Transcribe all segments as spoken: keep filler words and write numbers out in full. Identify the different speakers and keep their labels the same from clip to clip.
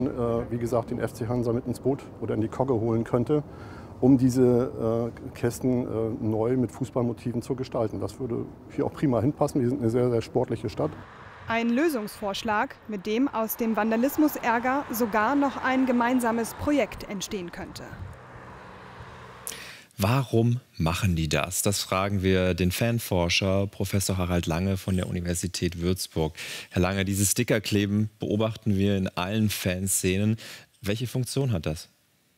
Speaker 1: äh, wie gesagt, den F C Hansa mit ins Boot oder in die Kogge holen könnte, um diese äh, Kästen äh, neu mit Fußballmotiven zu gestalten. Das würde hier auch prima hinpassen. Wir sind eine sehr, sehr sportliche Stadt.
Speaker 2: Ein Lösungsvorschlag, mit dem aus dem Vandalismusärger sogar noch ein gemeinsames Projekt entstehen könnte.
Speaker 3: Warum machen die das? Das fragen wir den Fanforscher Professor Harald Lange von der Universität Würzburg. Herr Lange, dieses Stickerkleben beobachten wir in allen Fanszenen. Welche Funktion hat das?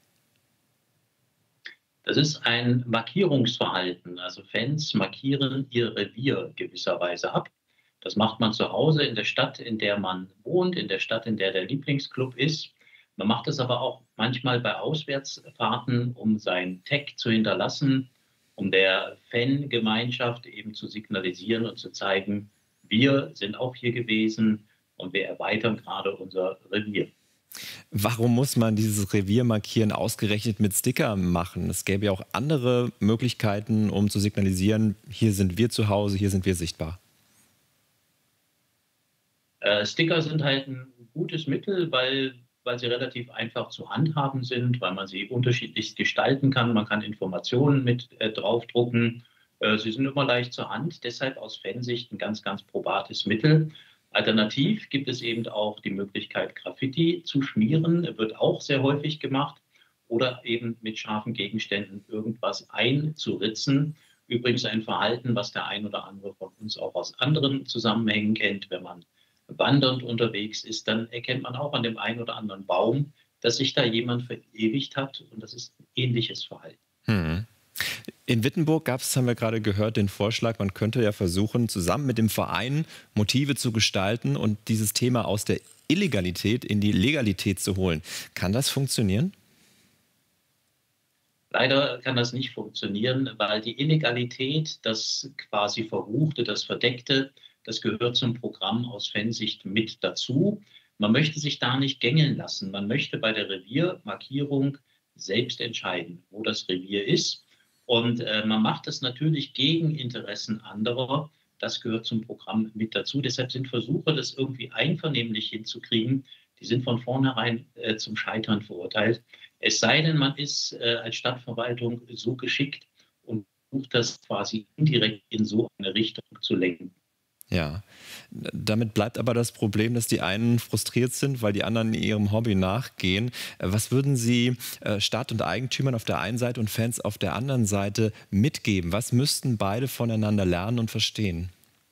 Speaker 4: Das ist ein Markierungsverhalten. Also Fans markieren ihr Revier gewisserweise ab. Das macht man zu Hause in der Stadt, in der man wohnt, in der Stadt, in der der Lieblingsclub ist. Man macht es aber auch manchmal bei Auswärtsfahrten, um sein Tag zu hinterlassen, um der Fangemeinschaft eben zu signalisieren und zu zeigen, wir sind auch hier gewesen und wir erweitern gerade unser Revier.
Speaker 3: Warum muss man dieses Revier markieren ausgerechnet mit Sticker machen? Es gäbe ja auch andere Möglichkeiten, um zu signalisieren, hier sind wir zu Hause, hier sind wir sichtbar.
Speaker 4: Äh, Sticker sind halt ein gutes Mittel, weil, weil sie relativ einfach zu handhaben sind, weil man sie unterschiedlich gestalten kann. Man kann Informationen mit äh, draufdrucken. Äh, sie sind immer leicht zur Hand, deshalb aus Fansicht ein ganz, ganz probates Mittel. Alternativ gibt es eben auch die Möglichkeit, Graffiti zu schmieren, wird auch sehr häufig gemacht, oder eben mit scharfen Gegenständen irgendwas einzuritzen. Übrigens ein Verhalten, was der ein oder andere von uns auch aus anderen Zusammenhängen kennt. Wenn man wandernd unterwegs ist, dann erkennt man auch an dem einen oder anderen Baum, dass sich da jemand verewigt hat, und das ist ein ähnliches Verhalten.
Speaker 3: Hm. In Wittenburg gab es, haben wir gerade gehört, den Vorschlag, man könnte ja versuchen, zusammen mit dem Verein Motive zu gestalten und dieses Thema aus der Illegalität in die Legalität zu holen. Kann das funktionieren?
Speaker 4: Leider kann das nicht funktionieren, weil die Illegalität, das quasi Verruchte, das Verdeckte, das gehört zum Programm aus Fansicht mit dazu. Man möchte sich da nicht gängeln lassen. Man möchte bei der Reviermarkierung selbst entscheiden, wo das Revier ist. Und äh, man macht das natürlich gegen Interessen anderer. Das gehört zum Programm mit dazu. Deshalb sind Versuche, das irgendwie einvernehmlich hinzukriegen, die sind von vornherein äh, zum Scheitern verurteilt. Es sei denn, man ist äh, als Stadtverwaltung so geschickt und versucht das quasi indirekt in so eine Richtung zu lenken.
Speaker 3: Ja, damit bleibt aber das Problem, dass die einen frustriert sind, weil die anderen ihrem Hobby nachgehen. Was würden Sie Stadt und Eigentümern auf der einen Seite und Fans auf der anderen Seite mitgeben? Was müssten beide voneinander lernen und verstehen?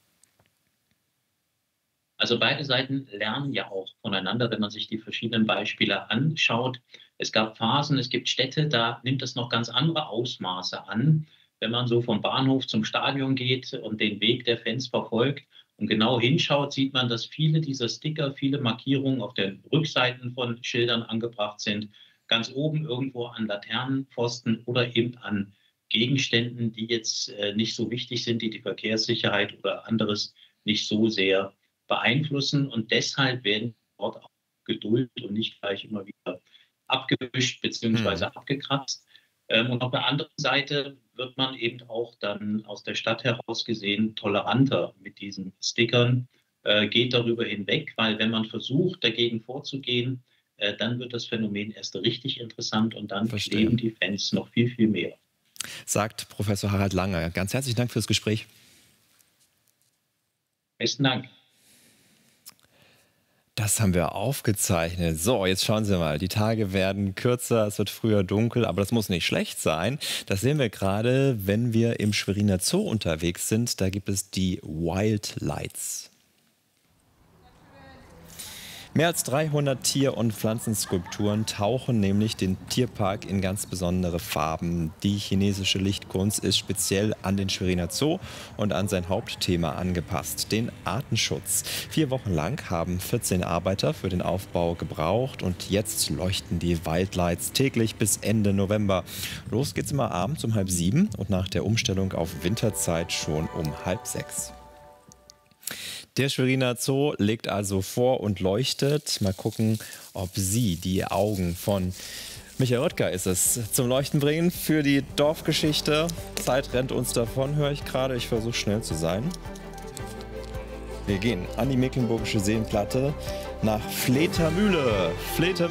Speaker 4: Also beide Seiten lernen ja auch voneinander, wenn man sich die verschiedenen Beispiele anschaut. Es gab Phasen, es gibt Städte, da nimmt es noch ganz andere Ausmaße an. Wenn man so vom Bahnhof zum Stadion geht und den Weg der Fans verfolgt und genau hinschaut, sieht man, dass viele dieser Sticker, viele Markierungen auf den Rückseiten von Schildern angebracht sind, ganz oben irgendwo an Laternenpfosten oder eben an Gegenständen, die jetzt äh, nicht so wichtig sind, die die Verkehrssicherheit oder anderes nicht so sehr beeinflussen. Und deshalb werden dort auch Geduld und nicht gleich immer wieder abgewischt bzw.
Speaker 3: Hm.
Speaker 4: abgekratzt. Und auf der anderen Seite wird man eben auch dann aus der Stadt heraus gesehen toleranter mit diesen Stickern, äh, geht darüber hinweg, weil wenn man versucht, dagegen vorzugehen, äh, dann wird das Phänomen erst richtig interessant und dann
Speaker 3: Verstehe.
Speaker 4: leben die Fans noch viel, viel mehr.
Speaker 3: Sagt Professor Harald Lange. Ganz herzlichen Dank fürs Gespräch.
Speaker 4: Besten Dank.
Speaker 3: Das haben wir aufgezeichnet. So, jetzt schauen Sie mal. Die Tage werden kürzer, es wird früher dunkel, aber das muss nicht schlecht sein. Das sehen wir gerade, wenn wir im Schweriner Zoo unterwegs sind. Da gibt es die Wild Lights. Mehr als dreihundert Tier- und Pflanzenskulpturen tauchen nämlich den Tierpark in ganz besondere Farben. Die chinesische Lichtkunst ist speziell an den Schweriner Zoo und an sein Hauptthema angepasst, den Artenschutz. Vier Wochen lang haben vierzehn Arbeiter für den Aufbau gebraucht und jetzt leuchten die Wildlights täglich bis Ende November. Los geht's immer abends um halb sieben und nach der Umstellung auf Winterzeit schon um halb sechs. Der Schweriner Zoo legt also vor und leuchtet. Mal gucken, ob Sie die Augen von Michael Oetker ist es zum Leuchten bringen für die Dorfgeschichte. Zeit rennt uns davon, höre ich gerade. Ich versuche schnell zu sein. Wir gehen an die Mecklenburgische Seenplatte. nach Fledermühle. Fledermühle.